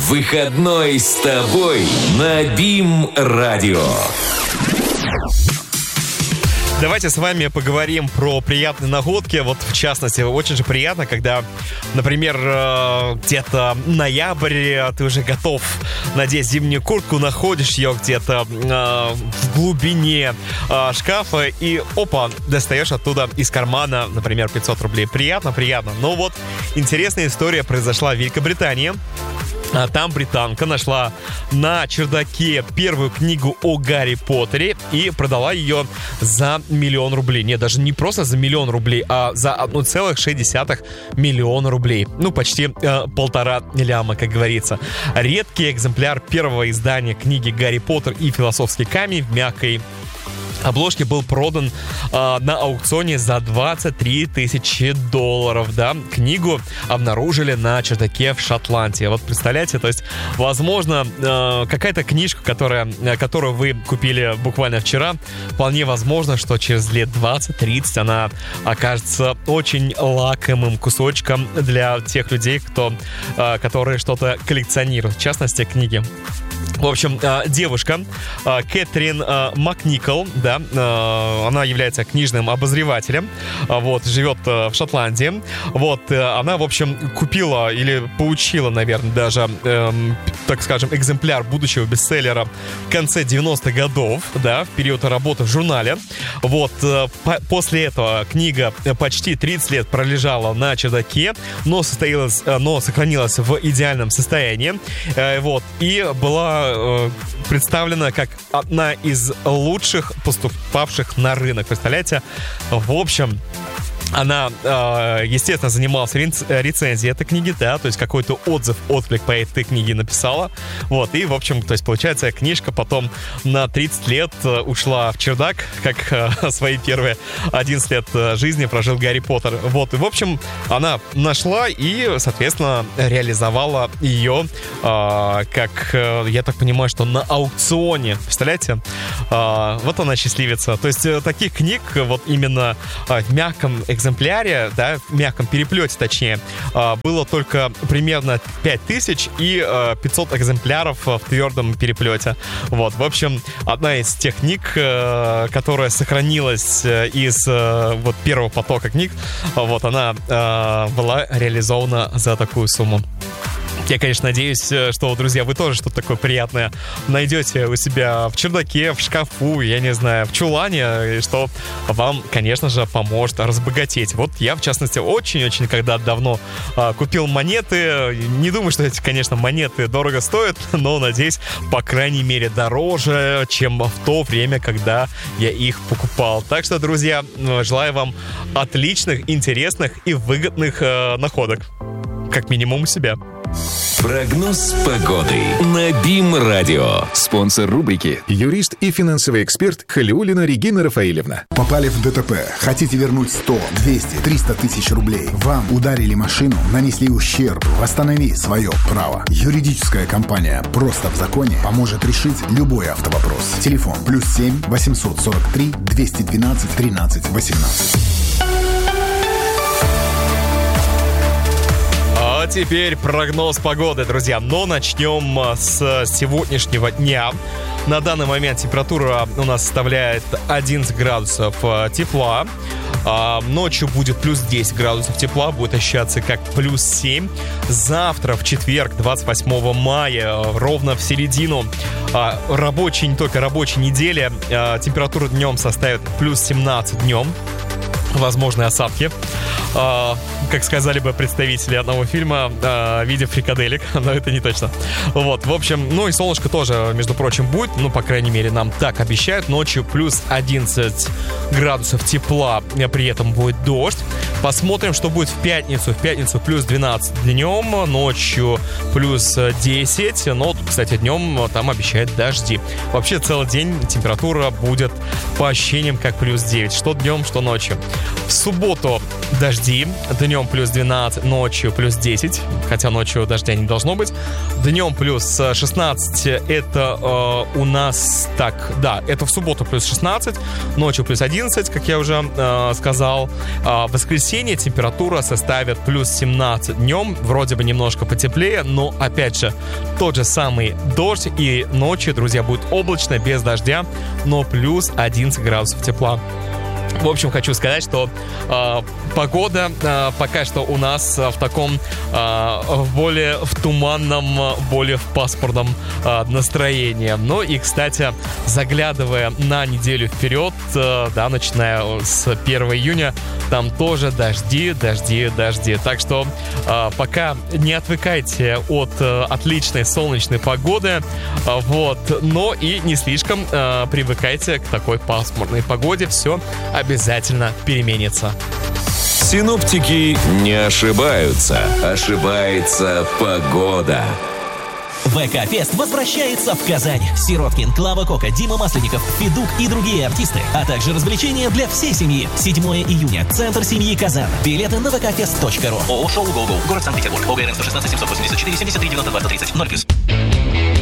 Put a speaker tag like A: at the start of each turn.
A: Выходной с тобой на БИМ-радио.
B: Давайте с вами поговорим про приятные находки. Вот, в частности, очень же приятно, когда, например, где-то ноябрь, ты уже готов надеть зимнюю куртку, находишь ее где-то в глубине шкафа и, опа, достаешь оттуда из кармана, например, 500 рублей. Приятно, приятно. Но вот интересная история произошла в Великобритании. Там британка нашла на чердаке первую книгу о Гарри Поттере и продала ее за 1 000 000 рублей. Нет, даже не просто за 1 000 000 рублей, а за 1,6 миллиона рублей. Ну, почти 1,5 ляма, как говорится. Редкий экземпляр первого издания книги «Гарри Поттер и философский камень» в мягкой обложке был продан на аукционе за 23 000 долларов, да. Книгу обнаружили на чердаке в Шотландии. Вот представляете, то есть, возможно, какая-то книжка, которую вы купили буквально вчера, вполне возможно, что через лет 20-30 она окажется очень лакомым кусочком для тех людей, которые что-то коллекционируют, в частности, книги. В общем, девушка Кэтрин Макникол, да, она является книжным обозревателем, вот, живет в Шотландии. Вот, она, в общем, купила или получила, наверное, даже, так скажем, экземпляр будущего бестселлера в конце 90-х годов, да, в период работы в журнале. Вот, после этого книга почти 30 лет пролежала на чердаке, но сохранилась в идеальном состоянии, вот, и была представлена как одна из лучших поступавших на рынок. Представляете? В общем, она, естественно, занималась рецензией этой книги, да, то есть какой-то отклик по этой книге написала. Вот, и, в общем, то есть, получается, книжка потом на 30 лет ушла в чердак, как свои первые 11 лет жизни прожил Гарри Поттер. Вот, и, в общем, она нашла и, соответственно, реализовала ее, как, я так понимаю, что на аукционе. Представляете? Вот она счастливица. То есть, таких книг, вот именно в мягком экземпляре, да, в мягком переплете, точнее, было только примерно 5000 и 500 экземпляров в твердом переплете. Вот, в общем, одна из тех книг, которая сохранилась из вот первого потока книг, вот, она была реализована за такую сумму. Я, конечно, надеюсь, что, друзья, вы тоже что-то такое приятное найдете у себя в чердаке, в шкафу, я не знаю, в чулане, и что вам, конечно же, поможет разбогатеть. Вот я, в частности, очень-очень когда давно купил монеты. Не думаю, что эти, конечно, монеты дорого стоят, но, надеюсь, по крайней мере, дороже, чем в то время, когда я их покупал. Так что, друзья, желаю вам отличных, интересных и выгодных находок. Как минимум у себя.
A: Прогноз погоды на БИМ-радио.
C: Спонсор рубрики — юрист и финансовый эксперт Халиуллина Регина Рафаэлевна.
D: Попали в ДТП? Хотите вернуть 100, 200, 300 тысяч рублей? Вам ударили машину, нанесли ущерб. Восстанови свое право. Юридическая компания «Просто в законе» поможет решить любой автовопрос. Телефон +7 843 212 13 18.
B: А теперь прогноз погоды, друзья. Но начнем с сегодняшнего дня. На данный момент температура у нас составляет 11 градусов тепла. Ночью будет плюс 10 градусов тепла, будет ощущаться как плюс 7. Завтра, в четверг, 28 мая, ровно в середину не только рабочей недели, температура днем составит плюс 17 днем. Возможны осадки, как сказали бы представители одного фильма, в виде фрикаделек, но это не точно. Вот, в общем, ну и солнышко тоже, между прочим, будет, ну, по крайней мере, нам так обещают. Ночью плюс 11 градусов тепла, при этом будет дождь. Посмотрим, что будет в пятницу. В пятницу плюс 12 днем, ночью плюс 10, но, кстати, днем там обещают дожди. Вообще, целый день температура будет по ощущениям как плюс 9, что днем, что ночью. В субботу дожди дожди. Днем плюс 12, ночью плюс 10. Хотя ночью дождя не должно быть. Днем плюс 16. Это у нас... Так, да, это в субботу плюс 16. Ночью плюс 11, как я уже сказал. В воскресенье температура составит плюс 17. Днем вроде бы немножко потеплее, но опять же тот же самый дождь. И ночью, друзья, будет облачно, без дождя, но плюс 11 градусов тепла. В общем, хочу сказать, что погода пока что у нас в таком более в туманном, более в пасмурном настроении. Ну и, кстати, заглядывая на неделю вперед, да, начиная с 1 июня, там тоже дожди. Так что пока не отвыкайте от отличной солнечной погоды, вот, но и не слишком привыкайте к такой пасмурной погоде. Все обязательно переменится.
A: Синоптики не ошибаются. Ошибается погода.
E: ВК-фест возвращается в Казань. Сироткин, Клава Кока, Дима Масленников, Федук и другие артисты, а также развлечения для всей семьи. 7 июня. Центр семьи Казан. Билеты на vkfest.ru. ООО «Шоу Go-Go». Город Санкт-Петербург. ОГРН 116 784 73 92 130. 0+.